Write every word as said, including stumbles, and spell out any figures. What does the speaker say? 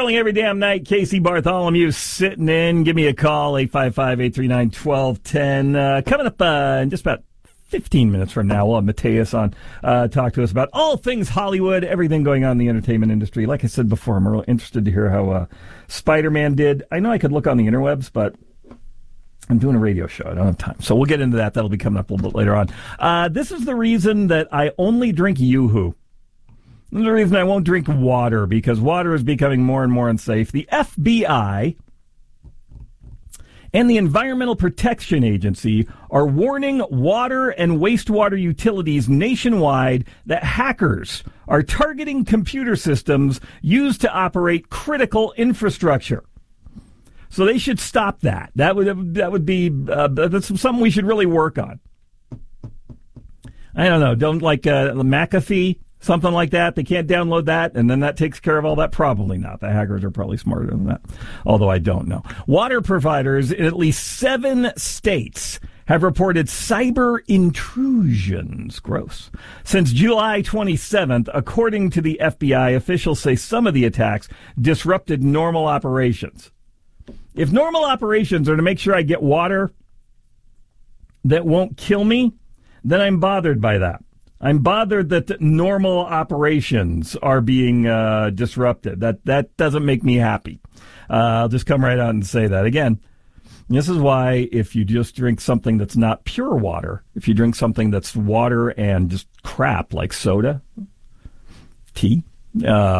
Carling every damn night. Casey Bartholomew sitting in. Give me a call, eight five five, eight three nine, one two one zero. Uh, coming up uh, in just about fifteen minutes from now, we'll have Mateus on, uh, talk to us about all things Hollywood, everything going on in the entertainment industry. Like I said before, I'm real interested to hear how uh, Spider-Man did. I know I could look on the interwebs, but I'm doing a radio show. I don't have time. So we'll get into that. That'll be coming up a little bit later on. Uh, this is the reason that I only drink Yoo-Hoo. This is the reason I won't drink water, because water is becoming more and more unsafe. The F B I and the Environmental Protection Agency are warning water and wastewater utilities nationwide that hackers are targeting computer systems used to operate critical infrastructure. So they should stop that. That would that would be uh, that's something we should really work on. I don't know. Don't like uh, McAfee, something like that. They can't download that, and then that takes care of all that. Probably not. The hackers are probably smarter than that, although I don't know. Water providers in at least seven states have reported cyber intrusions. Gross. Since July twenty-seventh, according to the F B I, officials say some of the attacks disrupted normal operations. If normal operations are to make sure I get water that won't kill me, then I'm bothered by that. I'm bothered that the normal operations are being uh, disrupted. That that doesn't make me happy. Uh, I'll just come right out and say that. Again, this is why if you just drink something that's not pure water, if you drink something that's water and just crap like soda, tea, uh,